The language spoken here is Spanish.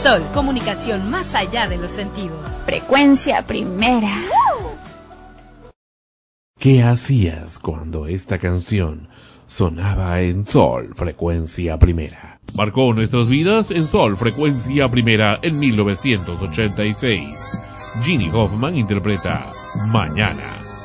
Sol, comunicación más allá de los sentidos. Frecuencia Primera. ¿Qué hacías cuando esta canción sonaba en Sol, Frecuencia Primera? Marcó nuestras vidas en Sol, Frecuencia Primera en 1986. Ginny Hoffman interpreta Mañana.